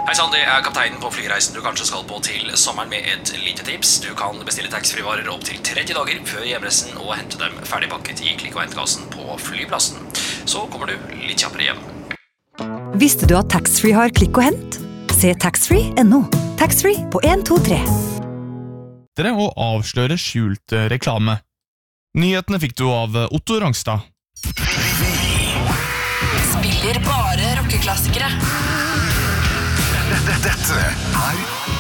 Hei sann, det kapteinen på flyreisen du kanskje skal på til sommeren med et lite tips. Du kan bestille taxfree-varer opp til 30 dager før hjemreisen og hente dem ferdigpakket i klikk- og hentkassen på flyplassen. Så kommer du litt kjappere hjem. Visste du at taxfree har klikk og hent? Se taxfree.no. Taxfree på 1, 2, 3. Å avsløre skjult reklame. Nyhetene fikk du av Otto Rangstad. Spiller bare rockeklassikere. Dette er